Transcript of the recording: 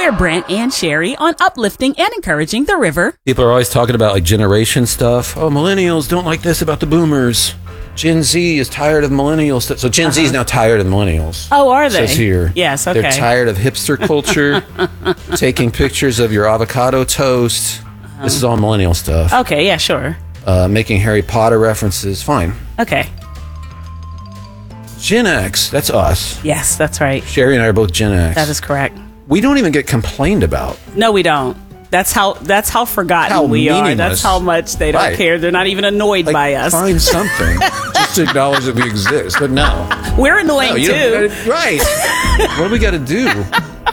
We're Brent and Sherry on uplifting and encouraging the river. People are always talking about like generation stuff. Oh, millennials don't like this about the boomers. Gen Z is tired of millennial stuff. So Gen Z is now tired of millennials. Oh, are they? Says here. Yes, okay. They're tired of hipster culture, taking pictures of your avocado toast. This is all millennial stuff. Okay, yeah, sure. Making Harry Potter references. Fine. Okay. Gen X, that's us. Yes, that's right. Sherry and I are both Gen X. That is correct. We don't even get complained about. No, we don't. That's how forgotten How we are. meaningless. That's how much they don't Right. care. They're not even annoyed by us. Find something just to acknowledge that we exist. But no. We're annoying No, you too. don't- right. What do we got to do?